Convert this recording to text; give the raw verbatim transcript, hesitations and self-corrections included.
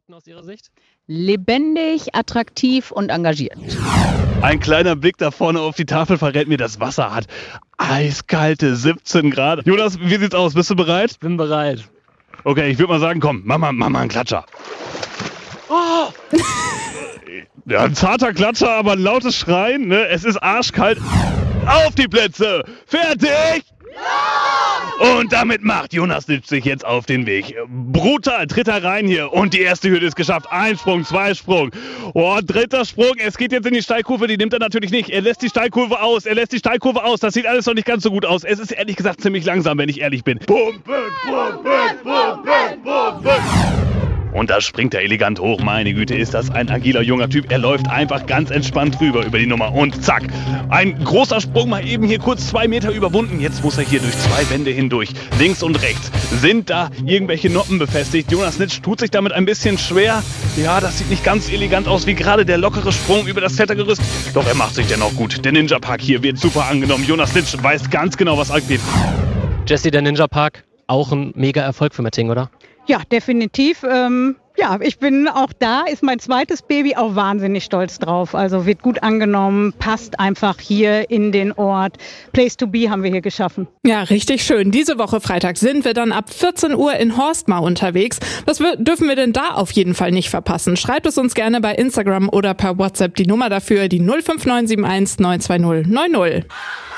Fakten aus Ihrer Sicht? Lebendig, attraktiv und engagiert. Ein kleiner Blick da vorne auf die Tafel verrät mir, das Wasser hat eiskalte siebzehn Grad. Jonas, wie sieht's aus? Bist du bereit? Ich bin bereit. Okay, ich würde mal sagen, komm, mach mal, mach mal einen Klatscher. Oh! Ja, ein zarter Klatscher, aber ein lautes Schreien, ne? Es ist arschkalt. Auf die Plätze! Fertig! Ja! Und damit macht Jonas Nitsch sich jetzt auf den Weg. Brutal, tritt er rein hier und die erste Hürde ist geschafft. Ein Sprung, zwei Sprung. Oh, dritter Sprung, es geht jetzt in die Steilkurve, die nimmt er natürlich nicht. Er lässt die Steilkurve aus, er lässt die Steilkurve aus. Das sieht alles noch nicht ganz so gut aus. Es ist ehrlich gesagt ziemlich langsam, wenn ich ehrlich bin. Pumpen, pumpen, pumpen, pumpen. Und da springt er elegant hoch. Meine Güte, ist das ein agiler junger Typ. Er läuft einfach ganz entspannt rüber über die Nummer. Und zack, ein großer Sprung, mal eben hier kurz zwei Meter überwunden. Jetzt muss er hier durch zwei Wände hindurch. Links und rechts sind da irgendwelche Noppen befestigt. Jonas Nitsch tut sich damit ein bisschen schwer. Ja, das sieht nicht ganz elegant aus wie gerade der lockere Sprung über das Klettergerüst. Doch er macht sich dennoch gut. Der Ninja Park hier wird super angenommen. Jonas Nitsch weiß ganz genau, was angeht. Jesse, der Ninja Park, auch ein mega Erfolg für Mettingen, oder? Ja, definitiv. Ähm, ja, ich bin auch da, ist mein zweites Baby, auch wahnsinnig stolz drauf. Also wird gut angenommen, passt einfach hier in den Ort. Place to be haben wir hier geschaffen. Ja, richtig schön. Diese Woche Freitag sind wir dann ab vierzehn Uhr in Horstmar unterwegs. Was wir, dürfen wir denn da auf jeden Fall nicht verpassen? Schreibt es uns gerne bei Instagram oder per WhatsApp. Die Nummer dafür, die null fünf neun sieben eins neun zwei null neun null.